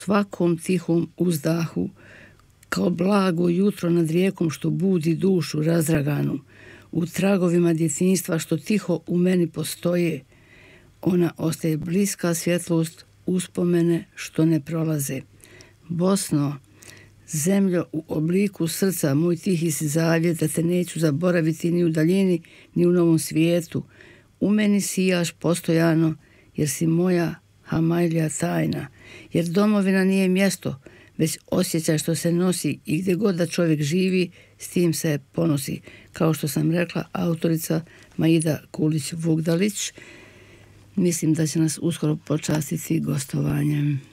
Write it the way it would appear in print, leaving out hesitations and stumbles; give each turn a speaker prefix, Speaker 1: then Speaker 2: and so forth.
Speaker 1: svakom tihom uzdahu, kao blago jutro nad rijekom što budi dušu razraganu, u tragovima djetinjstva što tiho u meni postoje, ona ostaje bliska svjetlost, uspomene što ne prolaze. Bosno, zemljo u obliku srca, moj tihi si zavjet da te neću zaboraviti ni u daljini, ni u novom svijetu. U meni sijaš postojano, jer si moja Hamajlija tajna, jer domovina nije mjesto, već osjećaj što se nosi i gdje god da čovjek živi, s tim se ponosi. Kao što sam rekla, autorica Maida Kulić Vugdalić, mislim da će nas uskoro počastiti gostovanjem.